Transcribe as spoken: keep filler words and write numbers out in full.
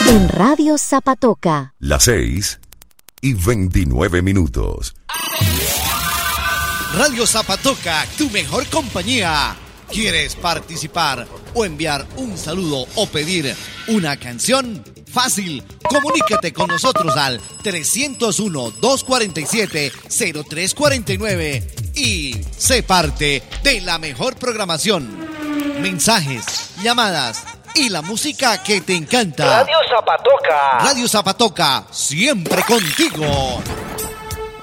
En Radio Zapatoca. Las seis y veintinueve minutos. Radio Zapatoca, tu mejor compañía. ¿Quieres participar o enviar un saludo o pedir una canción? Fácil, comunícate con nosotros al trescientos uno, doscientos cuarenta y siete, cero tres cuarenta y nueve y sé parte de la mejor programación. Mensajes, llamadas y la música que te encanta. Radio Zapatoca. Radio Zapatoca, siempre contigo.